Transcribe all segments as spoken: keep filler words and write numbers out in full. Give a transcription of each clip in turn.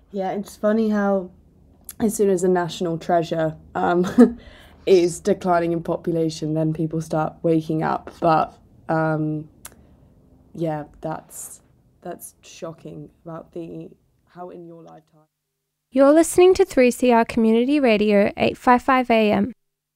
Yeah, it's funny how as soon as a national treasure um, is declining in population, then people start waking up. But um, yeah, that's that's shocking about the how in your lifetime. You're listening to three C R Community Radio eight fifty-five A M.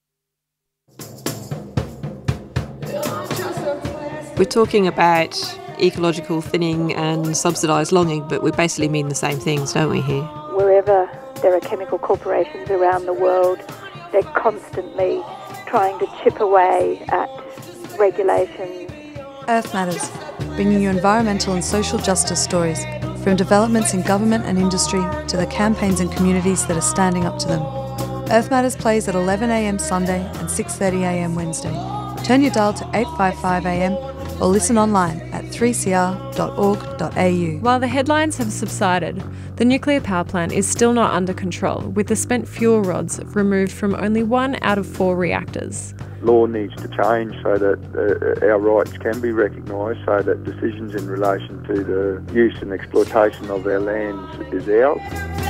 We're talking about ecological thinning and subsidised longing, but we basically mean the same things, don't we, here? Wherever there are chemical corporations around the world, they're constantly trying to chip away at regulations. Earth Matters, bringing you environmental and social justice stories, from developments in government and industry to the campaigns and communities that are standing up to them. Earth Matters plays at eleven a m Sunday and six thirty a m Wednesday. Turn your dial to eight fifty-five A M or listen online at three c r dot org dot a u. While the headlines have subsided, the nuclear power plant is still not under control, with the spent fuel rods removed from only one out of four reactors. Law needs to change so that uh, our rights can be recognised, so that decisions in relation to the use and exploitation of our lands is ours.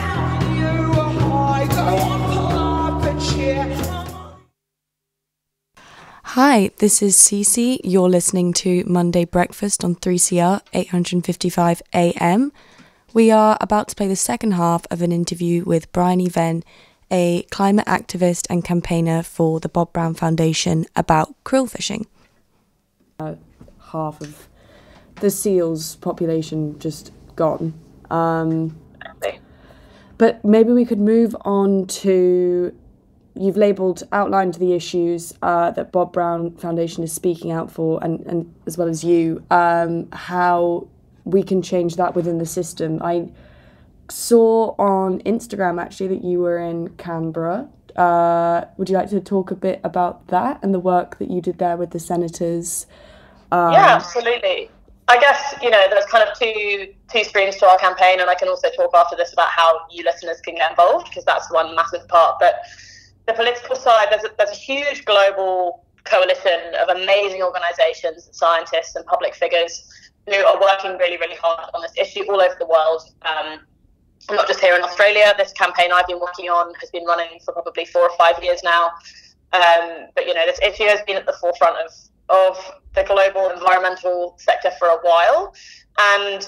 Hi, this is Cece. You're listening to Monday Breakfast on three C R eight fifty-five A M. We are about to play the second half of an interview with Bryony Venn, a climate activist and campaigner for the Bob Brown Foundation, about krill fishing. Uh, half of the seals population just gone. Um, but maybe we could move on to... You've labelled, outlined the issues uh, that Bob Brown Foundation is speaking out for, and, and as well as you, um, how we can change that within the system. I saw on Instagram, actually, that you were in Canberra. Uh, would you like to talk a bit about that and the work that you did there with the senators? Um, yeah, absolutely. I guess, you know, there's kind of two two streams to our campaign, and I can also talk after this about how you listeners can get involved, because that's one massive part. But the political side, there's a, there's a huge global coalition of amazing organisations, scientists and public figures who are working really, really hard on this issue all over the world. Um, not just here in Australia. This campaign I've been working on has been running for probably four or five years now. Um, but, you know, this issue has been at the forefront of, of the global environmental sector for a while. And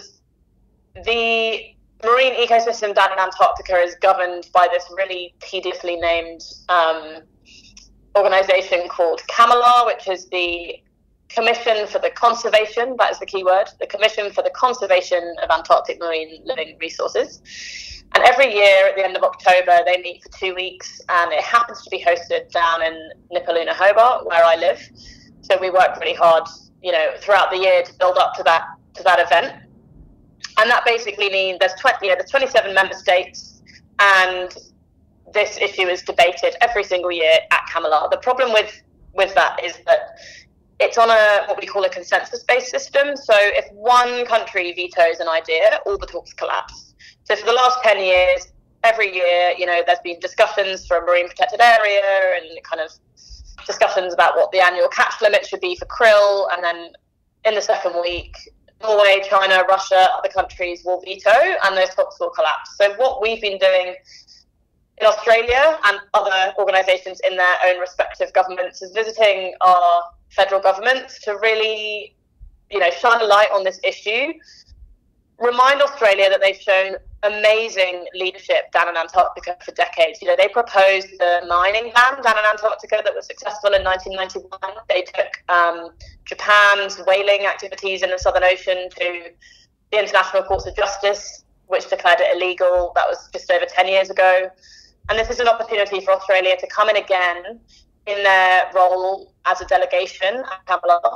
the marine ecosystem down in Antarctica is governed by this really tediously named um, organisation called CAMLR, which is the Commission for the Conservation, that is the key word, the Commission for the Conservation of Antarctic Marine Living Resources. And every year at the end of October, they meet for two weeks, and it happens to be hosted down in Nipaluna, Hobart, where I live. So we work really hard, you know, throughout the year to build up to that to that event. And that basically means there's twenty, you know, there's twenty-seven member states, and this issue is debated every single year at CAMLR. The problem with with that is that it's on a what we call a consensus-based system. So if one country vetoes an idea, all the talks collapse. So for the last ten years, every year, you know, there's been discussions for a marine protected area and kind of discussions about what the annual catch limit should be for krill, and then in the second week, Norway, China, Russia, other countries will veto, and those talks will collapse. So what we've been doing in Australia and other organisations in their own respective governments is visiting our federal governments to really, you know, shine a light on this issue, remind Australia that they've shown amazing leadership down in Antarctica for decades. You know, they proposed the mining ban down in Antarctica that was successful in nineteen ninety-one. They took um, Japan's whaling activities in the Southern Ocean to the International Court of Justice, which declared it illegal. That was just over ten years ago. And this is an opportunity for Australia to come in again in their role as a delegation at CAMLR.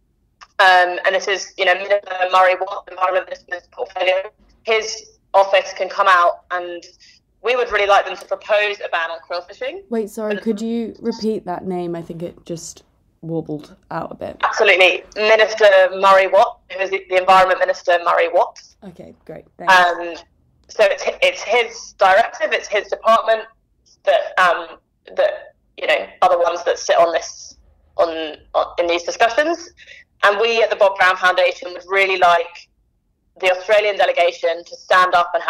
Um, and this is, you know, Minister Murray Watt, Environment Minister's portfolio. His office can come out, and we would really like them to propose a ban on krill fishing. Wait, sorry, could you repeat that name? I think it just warbled out a bit. Absolutely. Minister Murray Watt, who is the Environment Minister, Murray Watt. Okay, great. Thanks. Um, so it's it's his directive, it's his department that um, that you know are the ones that sit on this on, on in these discussions. And we at the Bob Brown Foundation would really like the Australian delegation to stand up and have